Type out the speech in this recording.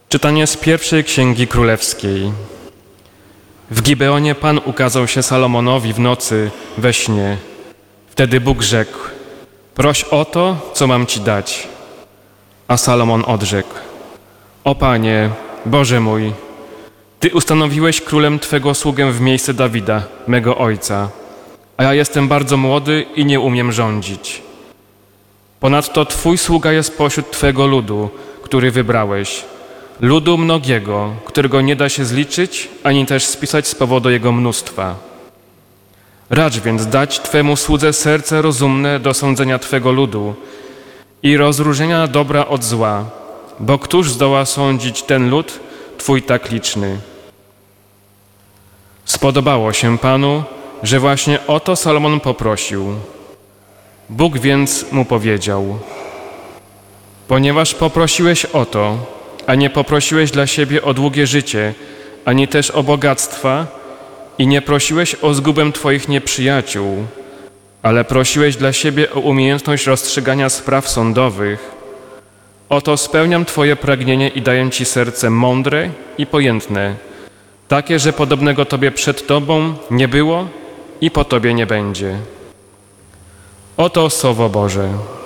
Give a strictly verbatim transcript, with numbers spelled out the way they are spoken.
Czytanie z pierwszej Księgi Królewskiej. W Gibeonie Pan ukazał się Salomonowi w nocy we śnie. Wtedy Bóg rzekł: proś o to, co mam Ci dać. A Salomon odrzekł: o Panie, Boże mój, Ty ustanowiłeś królem Twego sługę w miejsce Dawida, mego ojca, a ja jestem bardzo młody i nie umiem rządzić. Ponadto Twój sługa jest pośród Twego ludu, który wybrałeś, ludu mnogiego, którego nie da się zliczyć, ani też spisać z powodu jego mnóstwa. Racz więc dać Twemu słudze serce rozumne do sądzenia Twego ludu i rozróżnienia dobra od zła, bo któż zdoła sądzić ten lud, Twój tak liczny? Spodobało się Panu, że właśnie o to Salomon poprosił. Bóg więc mu powiedział: ponieważ poprosiłeś o to, a nie poprosiłeś dla siebie o długie życie, ani też o bogactwa i nie prosiłeś o zgubę Twoich nieprzyjaciół, ale prosiłeś dla siebie o umiejętność rozstrzygania spraw sądowych, oto spełniam Twoje pragnienie i daję Ci serce mądre i pojętne, takie, że podobnego Tobie przed Tobą nie było i po Tobie nie będzie. Oto Słowo Boże.